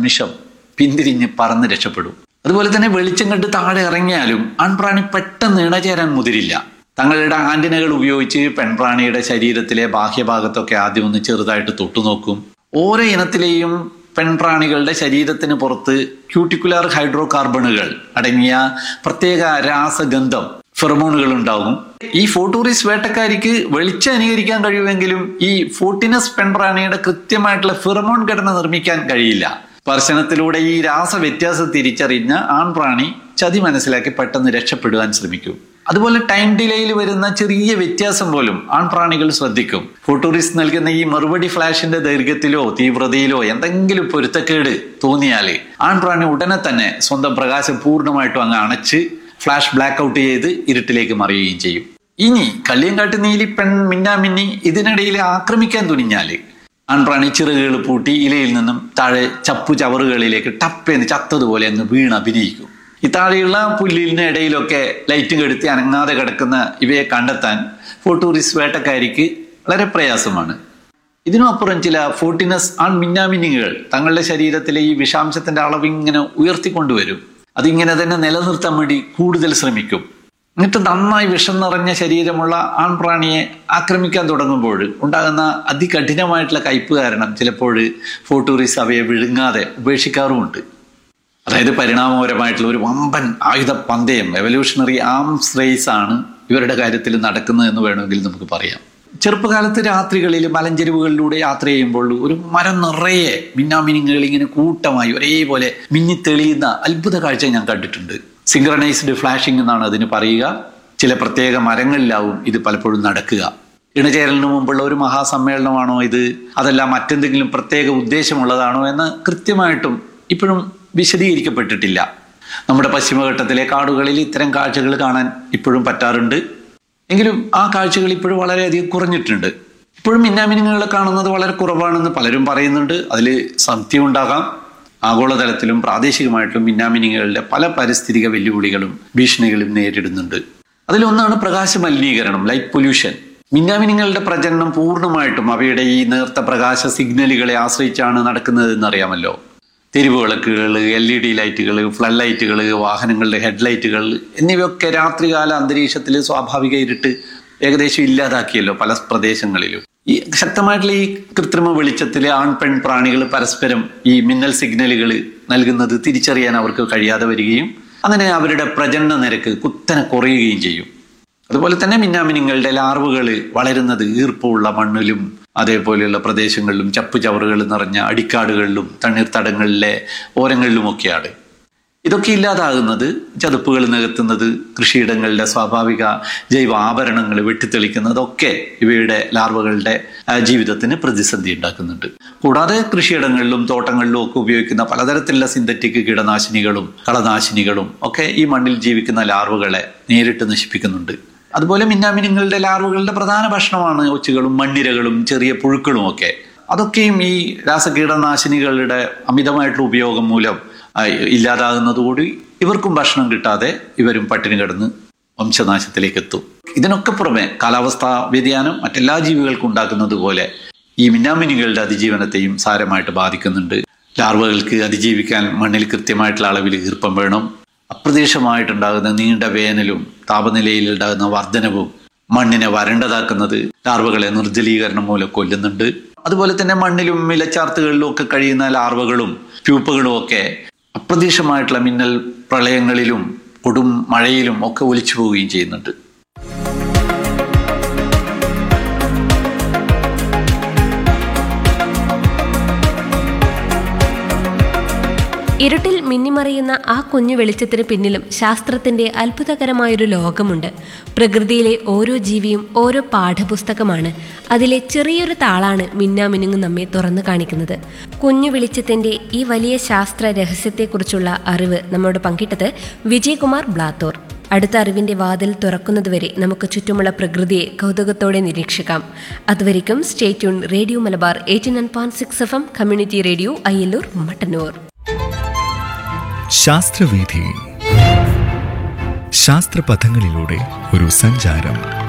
നിമിഷം പിന്തിരിഞ്ഞ് പറന്ന് രക്ഷപ്പെടും. അതുപോലെ തന്നെ വെളിച്ചം കണ്ട് താഴെ ഇറങ്ങിയാലും ആൺപ്രാണി പെട്ടെന്ന് ഇണചേരാൻ മുതിരില്ല. തങ്ങളുടെ ആന്റിനകൾ ഉപയോഗിച്ച് പെൺപ്രാണിയുടെ ശരീരത്തിലെ ബാഹ്യഭാഗത്തൊക്കെ ആദ്യം ഒന്ന് ചെറുതായിട്ട് തൊട്ടുനോക്കും. ഓരോ ഇനത്തിലെയും പെൺപ്രാണികളുടെ ശരീരത്തിന് പുറത്ത് ക്യൂട്ടിക്കുലാർ ഹൈഡ്രോ കാർബണുകൾ അടങ്ങിയ പ്രത്യേക രാസഗന്ധം ഫെറമോണുകൾ ഉണ്ടാകും. ഈ ഫോട്ടൂറിസ് വേട്ടക്കാരിക്ക് വെളിച്ചം അനുകരിക്കാൻ കഴിയുമെങ്കിലും ഈ ഫോർട്ടിനസ് പെൺപ്രാണിയുടെ കൃത്യമായിട്ടുള്ള ഫെറമോൺ ഘടന നിർമ്മിക്കാൻ കഴിയില്ല. സ്പർശനത്തിലൂടെ ഈ രാസവ്യത്യാസം തിരിച്ചറിഞ്ഞ ആൺപ്രാണി ചതി മനസ്സിലാക്കി പെട്ടെന്ന് രക്ഷപ്പെടുവാൻ ശ്രമിക്കും. അതുപോലെ ടൈം ഡിലേയിൽ വരുന്ന ചെറിയ വ്യത്യാസം പോലും ആൺപ്രാണികൾ ശ്രദ്ധിക്കും. ഫോട്ടോറിസ് നൽകുന്ന ഈ മറുപടി ഫ്ലാഷിന്റെ ദൈർഘ്യത്തിലോ തീവ്രതയിലോ എന്തെങ്കിലും പൊരുത്തക്കേട് തോന്നിയാല് ആൺപ്രാണി ഉടനെ തന്നെ സ്വന്തം പ്രകാശം പൂർണ്ണമായിട്ടും അങ്ങ് അണച്ച് ഫ്ലാഷ് ബ്ലാക്ക് ഔട്ട് ചെയ്ത് ഇരുട്ടിലേക്ക് മറിയുകയും ചെയ്യും. ഇനി കള്ളിയങ്കാട്ട് നീലി പെൺ മിന്നാമിന്നി ഇതിനിടയിൽ ആക്രമിക്കാൻ തുനിഞ്ഞാല് ആൺപ്രാണി ചിറകുകൾ പൂട്ടി ഇലയിൽ നിന്നും താഴെ ചപ്പു ചവറുകളിലേക്ക് ടപ്പെന്ന് ചത്തതുപോലെ അങ്ങ് വീണ് അഭിനയിക്കും. ഈ താഴെയുള്ള പുല്ലിന് ഇടയിലൊക്കെ ലൈറ്റും കെടുത്തി അനങ്ങാതെ കിടക്കുന്ന ഇവയെ കണ്ടെത്താൻ ഫോട്ടൂറിസ് വേട്ടക്കാരിക്ക് വളരെ പ്രയാസമാണ്. ഇതിനും അപ്പുറം ചില ഫോർട്ടിനസ് മിന്നാമിന്നികൾ തങ്ങളുടെ ശരീരത്തിലെ ഈ വിഷാംശത്തിന്റെ അളവ് ഇങ്ങനെ ഉയർത്തിക്കൊണ്ടുവരും. അതിങ്ങനെ തന്നെ നിലനിർത്താൻ വേണ്ടി കൂടുതൽ ശ്രമിക്കും. എന്നിട്ട് നന്നായി വിഷം നിറഞ്ഞ ശരീരമുള്ള ആൺപ്രാണിയെ ആക്രമിക്കാൻ തുടങ്ങുമ്പോൾ ഉണ്ടാകുന്ന അതികഠിനമായിട്ടുള്ള കയ്പ് കാരണം ചിലപ്പോൾ ഫോട്ടൂറിസ് അവയെ വിഴുങ്ങാതെ ഉപേക്ഷിക്കാറുമുണ്ട്. അതായത് പരിണാമപരമായിട്ടുള്ള ഒരു വമ്പൻ ആയുധ പന്തയം, എവല്യൂഷണറി ആംസ് റേസ് ആണ് ഇവരുടെ കാര്യത്തിൽ നടക്കുന്നത് എന്ന് വേണമെങ്കിൽ നമുക്ക് പറയാം. ചെറുപ്പകാലത്ത് രാത്രികളിൽ മലഞ്ചെരുവുകളിലൂടെ യാത്ര ചെയ്യുമ്പോൾ ഒരു മരം നിറയെ മിന്നാമിനിങ്ങൾ ഇങ്ങനെ കൂട്ടമായി ഒരേപോലെ മിന്നിത്തെളിയുന്ന അത്ഭുത കാഴ്ച ഞാൻ കണ്ടിട്ടുണ്ട്. സിങ്ക്രണൈസ്ഡ് ഫ്ലാഷിംഗ് എന്നാണ് അതിന് പറയുക. ചില പ്രത്യേക മരങ്ങളിലാവും ഇത് പലപ്പോഴും നടക്കുക. ഇണചേരലിന് മുമ്പുള്ള ഒരു മഹാസമ്മേളനമാണോ ഇത്, അതല്ല മറ്റെന്തെങ്കിലും പ്രത്യേക ഉദ്ദേശമുള്ളതാണോ എന്ന് കൃത്യമായിട്ടും ഇപ്പോഴും വിശദീകരിക്കപ്പെട്ടിട്ടില്ല. നമ്മുടെ പശ്ചിമഘട്ടത്തിലെ കാടുകളിൽ ഇത്തരം കാഴ്ചകൾ കാണാൻ ഇപ്പോഴും പറ്റാറുണ്ട്. എങ്കിലും ആ കാഴ്ചകൾ ഇപ്പോഴും വളരെയധികം കുറഞ്ഞിട്ടുണ്ട്. ഇപ്പോഴും മിന്നാമിനുങ്ങളെ കാണുന്നത് വളരെ കുറവാണെന്ന് പലരും പറയുന്നുണ്ട്. അതിൽ സത്യമുണ്ടാകാം. ആഗോളതലത്തിലും പ്രാദേശികമായിട്ടും മിന്നാമിനിങ്ങളുടെ പല പാരിസ്ഥിതിക വെല്ലുവിളികളും ഭീഷണികളും നേരിടുന്നുണ്ട്. അതിലൊന്നാണ് പ്രകാശ മലിനീകരണം, ലൈറ്റ് പൊല്യൂഷൻ. മിന്നാമിനിങ്ങളുടെ പ്രജനനം പൂർണ്ണമായിട്ടും അവയുടെ ഈ നേർത്ത പ്രകാശ സിഗ്നലുകളെ ആശ്രയിച്ചാണ് നടക്കുന്നത് എന്നറിയാമല്ലോ. തെരുവ് വിളക്കുകൾ, LED ലൈറ്റുകൾ, ഫ്ലഡ് ലൈറ്റുകൾ, വാഹനങ്ങളുടെ ഹെഡ്ലൈറ്റുകൾ എന്നിവയൊക്കെ രാത്രികാല അന്തരീക്ഷത്തിൽ സ്വാഭാവിക ഇരുട്ട് ഏകദേശം ഇല്ലാതാക്കിയല്ലോ പല പ്രദേശങ്ങളിലും. ഈ ശക്തമായിട്ടുള്ള ഈ കൃത്രിമ വെളിച്ചത്തിലെ ആൺപെൺ പ്രാണികൾ പരസ്പരം ഈ മിന്നൽ സിഗ്നലുകൾ നൽകുന്നത് തിരിച്ചറിയാൻ അവർക്ക് കഴിയാതെ വരികയും അങ്ങനെ അവരുടെ പ്രജനന നിരക്ക് കുത്തനെ കുറയുകയും ചെയ്യും. അതുപോലെ തന്നെ മിന്നാമിനിങ്ങളുടെ ലാർവുകൾ വളരുന്നത് ഈർപ്പമുള്ള മണ്ണിലും അതേപോലെയുള്ള പ്രദേശങ്ങളിലും ചപ്പു ചവറുകൾ നിറഞ്ഞ അടിക്കാടുകളിലും തണ്ണീർത്തടങ്ങളിലെ ഓരങ്ങളിലുമൊക്കെയാണ്. ഇതൊക്കെ ഇല്ലാതാകുന്നത് ചതുപ്പുകൾ നികത്തുന്നത്, കൃഷിയിടങ്ങളുടെ സ്വാഭാവിക ജൈവ ആഭരണങ്ങൾ വെട്ടിത്തെളിക്കുന്നതൊക്കെ ഇവയുടെ ലാർവകളുടെ ജീവിതത്തിന് പ്രതിസന്ധി ഉണ്ടാക്കുന്നുണ്ട്. കൂടാതെ കൃഷിയിടങ്ങളിലും തോട്ടങ്ങളിലും ഒക്കെ ഉപയോഗിക്കുന്ന പലതരത്തിലുള്ള സിന്തറ്റിക് കീടനാശിനികളും കളനാശിനികളും ഒക്കെ ഈ മണ്ണിൽ ജീവിക്കുന്ന ലാർവകളെ നേരിട്ട് നശിപ്പിക്കുന്നുണ്ട്. അതുപോലെ മിന്നാമിനിങ്ങളുടെ ലാർവകളുടെ പ്രധാന ഭക്ഷണമാണ് ഒച്ചുകളും മണ്ണിരകളും ചെറിയ പുഴുക്കളും ഒക്കെ. അതൊക്കെയും ഈ രാസകീടനാശിനികളുടെ അമിതമായിട്ടുള്ള ഉപയോഗം മൂലം ഇല്ലാതാകുന്നതുകൂടി ഇവർക്കും ഭക്ഷണം കിട്ടാതെ ഇവരും പട്ടിണി കിടന്ന് വംശനാശത്തിലേക്ക് എത്തും. ഇതിനൊക്കെ പുറമെ കാലാവസ്ഥാ വ്യതിയാനം മറ്റെല്ലാ ജീവികൾക്കും ഉണ്ടാക്കുന്നത് പോലെ ഈ മിന്നാമിനികളുടെ അതിജീവനത്തെയും സാരമായിട്ട് ബാധിക്കുന്നുണ്ട്. ലാർവകൾക്ക് അതിജീവിക്കാൻ മണ്ണിൽ കൃത്യമായിട്ടുള്ള അളവിൽ ഈർപ്പം വേണം. അപ്രതീക്ഷിതമായിട്ടുണ്ടാകുന്ന നീണ്ട വേനലും താപനിലയിൽ ഉണ്ടാകുന്ന വർധനവും മണ്ണിനെ വരണ്ടതാക്കുന്നത് ലാർവകളെ നിർജ്ജലീകരണം മൂലം കൊല്ലുന്നുണ്ട്. അതുപോലെ തന്നെ മണ്ണിലും ഇലച്ചാർത്തുകളിലും ഒക്കെ കഴിയുന്ന ലാർവകളും പ്യൂപ്പകളും ഒക്കെ അപ്രതീക്ഷിതമായിട്ടുള്ള മിന്നൽ പ്രളയങ്ങളിലും കൊടും മഴയിലും ഒക്കെ ഒലിച്ചു പോവുകയും ചെയ്യുന്നുണ്ട്. ഇരുട്ടിൽ മിന്നിമറിയുന്ന ആ കുഞ്ഞു വെളിച്ചത്തിന് പിന്നിലും ശാസ്ത്രത്തിന്റെ അത്ഭുതകരമായൊരു ലോകമുണ്ട്. പ്രകൃതിയിലെ ഓരോ ജീവിയും ഓരോ പാഠപുസ്തകമാണ്. അതിലെ ചെറിയൊരു താളാണ് മിന്നാമിനുങ്ങ് നമ്മെ തുറന്നു കാണിക്കുന്നത്. കുഞ്ഞു വെളിച്ചത്തിന്റെ ഈ വലിയ ശാസ്ത്ര രഹസ്യത്തെക്കുറിച്ചുള്ള അറിവ് നമ്മോട് പങ്കിട്ടത് വിജയകുമാർ ബ്ലാത്തൂർ. അടുത്ത അറിവിന്റെ വാതിൽ തുറക്കുന്നതുവരെ നമുക്ക് ചുറ്റുമുള്ള പ്രകൃതിയെ കൗതുകത്തോടെ നിരീക്ഷിക്കാം. അതുവരെയ്ക്കും stay tune. Radio Malabar 89.6 FM community radio, Ayyallur, Mattannur. ശാസ്ത്രവീഥി, ശാസ്ത്രപഥങ്ങളിലൂടെ ഒരു സഞ്ചാരം.